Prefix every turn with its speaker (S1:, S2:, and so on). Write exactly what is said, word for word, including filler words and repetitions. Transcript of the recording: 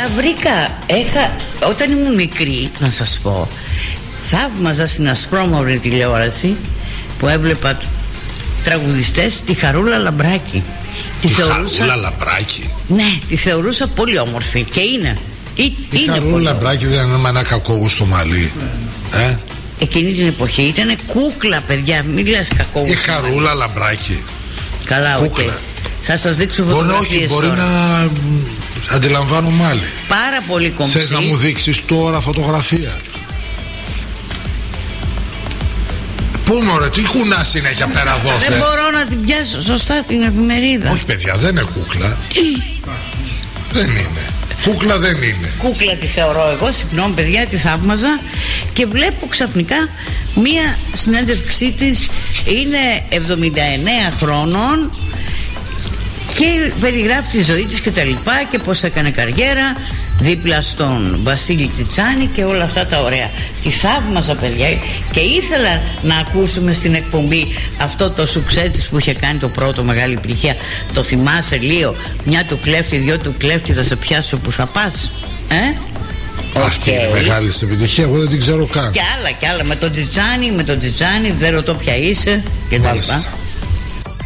S1: Τα βρήκα. Έχα... Όταν ήμουν μικρή, να σας πω, θαύμαζα στην ασπρόμαυρη τηλεόραση που έβλεπα τραγουδιστές τη Χαρούλα Λαμπράκη.
S2: Τη, τη θεωρούσα... Χαρούλα Λαμπράκη.
S1: Ναι, τη θεωρούσα πολύ όμορφη και είναι. Ή,
S2: η είναι Χαρούλα πολύ... Λαμπράκη δεν είναι ένα κακόγουστο μαλλί. Ε?
S1: Εκείνη την εποχή ήταν κούκλα, παιδιά. Μην λες κακόγουστο.
S2: Η Χαρούλα Λαμπράκη.
S1: Καλά, οκ. Okay. Θα σας δείξω φωτογραφίες.
S2: Όχι, μπορεί
S1: τώρα.
S2: να αντιλαμβάνω μάλι.
S1: Πάρα πολύ κομψή.
S2: Θες να μου δείξεις τώρα φωτογραφία? Πού μωρέ, τι κουνά συνέχεια πέρα δώσε.
S1: Δεν μπορώ να την πιάσω σωστά την εφημερίδα.
S2: Όχι παιδιά, δεν είναι κούκλα. Δεν είναι. Κούκλα δεν είναι.
S1: Κούκλα τη θεωρώ εγώ, συγγνώμη παιδιά, τη θαύμαζα. Και βλέπω ξαφνικά μία συνέντευξή της, είναι εβδομήντα εννέα χρόνων και περιγράφει τη ζωή της και τα λοιπά και πως έκανε καριέρα δίπλα στον Βασίλη Τσιτσάνη και όλα αυτά τα ωραία. Τη θαύμαζα παιδιά και ήθελα να ακούσουμε στην εκπομπή αυτό το σουξέ της που είχε κάνει το πρώτο μεγάλη επιτυχία. Το θυμάσαι λίγο? Μια του κλέφτη, δυο του κλέφτη, θα σε πιάσω που θα πας. Ε?
S2: Αυτή okay. Είναι μεγάλη επιτυχία, εγώ δεν την ξέρω καν.
S1: Και άλλα και άλλα, με τον Τσιτσάνη, με τον Τσιτσάνη, δεν ρωτώ ποια είσαι και τα λοιπά.